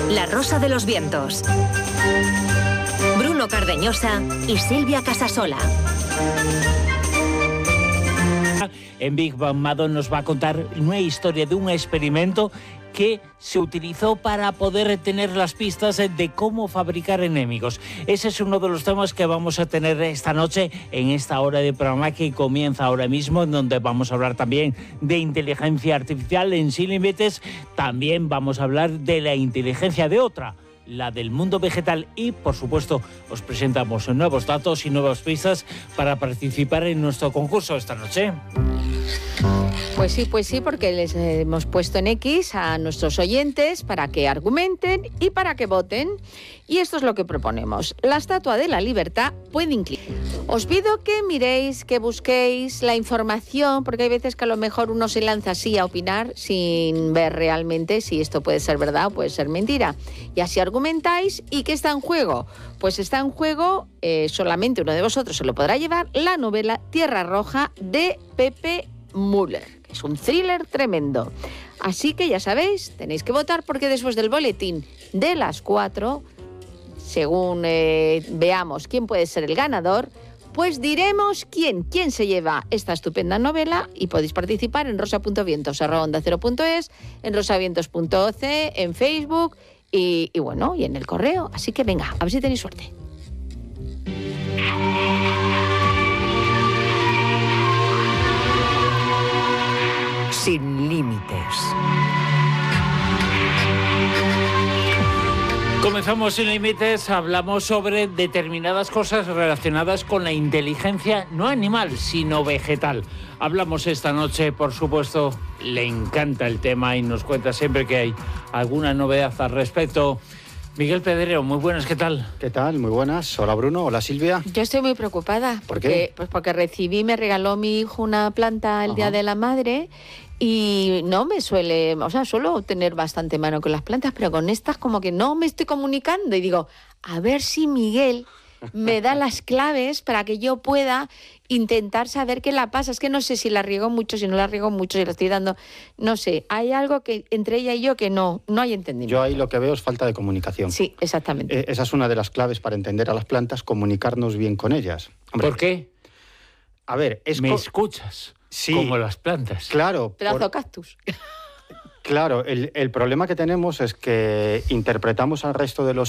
La Rosa de los Vientos. Bruno Cardeñosa y Silvia Casasola. En Big Bang Madon nos va a contar una historia de un experimento que se utilizó para poder tener las pistas de cómo fabricar enemigos. Ese es uno de los temas que vamos a tener esta noche en esta hora de programa que comienza ahora mismo, en donde vamos a hablar también de inteligencia artificial en Sin Límites. También vamos a hablar de la inteligencia de otra, la del mundo vegetal, y por supuesto os presentamos nuevos datos y nuevas pistas para participar en nuestro concurso esta noche. Pues sí, porque les hemos puesto en X a nuestros oyentes para que argumenten y para que voten. Y esto es lo que proponemos. La Estatua de la Libertad puede inclinar. Os pido que miréis, que busquéis la información, porque hay veces que a lo mejor uno se lanza así a opinar sin ver realmente si esto puede ser verdad o puede ser mentira. Y así argumentáis. ¿Y qué está en juego? Pues está en juego, solamente uno de vosotros se lo podrá llevar, la novela Tierra Roja de Pepe Müller. Es un thriller tremendo. Así que ya sabéis, tenéis que votar, porque después del boletín de las 4, según veamos quién puede ser el ganador, pues diremos quién se lleva esta estupenda novela. Y podéis participar en rosa.vientos@onda0.es, en rosavientos.oc, en Facebook y bueno, y en el correo. Así que venga, a ver si tenéis suerte. Sin límites. Comenzamos Sin Límites, hablamos sobre determinadas cosas relacionadas con la inteligencia, no animal, sino vegetal. Hablamos esta noche, por supuesto, le encanta el tema y nos cuenta siempre que hay alguna novedad al respecto. Miguel Pedrero, muy buenas, ¿qué tal? ¿Qué tal? Muy buenas. Hola Bruno, hola Silvia. Yo estoy muy preocupada. ¿Por qué? Pues porque me regaló mi hijo una planta el Día de la Madre y no me suele, suelo tener bastante mano con las plantas, pero con estas como que no me estoy comunicando y digo, a ver si Miguel me da las claves para que yo pueda intentar saber qué la pasa. Es que no sé si la riego mucho, si no la riego mucho, si la estoy dando, no sé. Hay algo que entre ella y yo que no hay entendimiento. Yo ahí lo que veo es falta de comunicación. Sí, exactamente. Esa es una de las claves para entender a las plantas, comunicarnos bien con ellas. Hombre, ¿por qué? A ver, ¿me escuchas? Sí. Como las plantas. Claro. Pedazo cactus. Claro, el problema que tenemos es que interpretamos al resto de los